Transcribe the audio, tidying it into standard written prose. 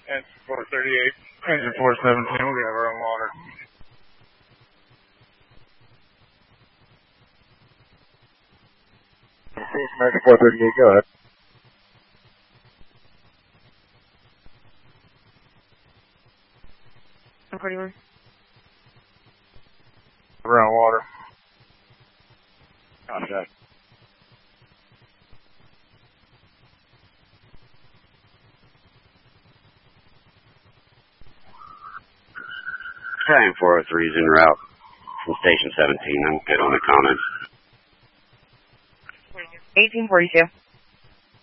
Engine 438. Engine 417, we have our own water. American 438, go ahead. I'm 41. Around water. Contact. Battalion 403 is en route from Station 17. I'm good on the comments. 1842.